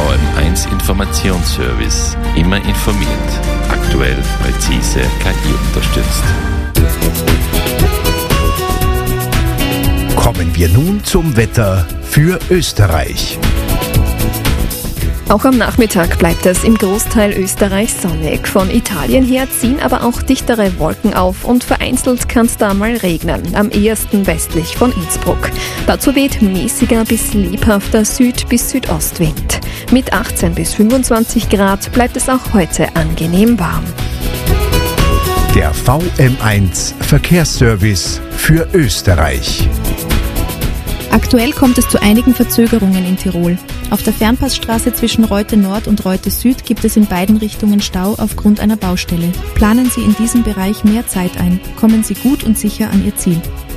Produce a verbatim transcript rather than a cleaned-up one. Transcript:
V M eins Informationsservice. Immer informiert. Aktuell, präzise, K I unterstützt. Kommen wir nun zum Wetter für Österreich. Auch am Nachmittag bleibt es im Großteil Österreichs sonnig. Von Italien her ziehen aber auch dichtere Wolken auf und vereinzelt kann es da mal regnen, am ehesten westlich von Innsbruck. Dazu weht mäßiger bis lebhafter Süd- bis Südostwind. Mit achtzehn bis fünfundzwanzig Grad bleibt es auch heute angenehm warm. Der V M eins Verkehrsservice für Österreich. Aktuell kommt es zu einigen Verzögerungen in Tirol. Auf der Fernpassstraße zwischen Reute Nord und Reute Süd gibt es in beiden Richtungen Stau aufgrund einer Baustelle. Planen Sie in diesem Bereich mehr Zeit ein. Kommen Sie gut und sicher an Ihr Ziel.